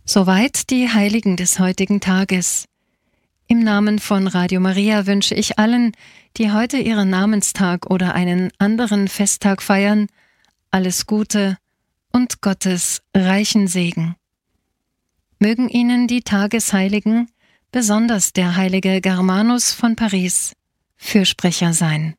Soweit die Heiligen des heutigen Tages. Im Namen von Radio Maria wünsche ich allen, die heute ihren Namenstag oder einen anderen Festtag feiern, alles Gute und Gottes reichen Segen. Mögen Ihnen die Tagesheiligen, besonders der heilige Germanus von Paris, Fürsprecher sein.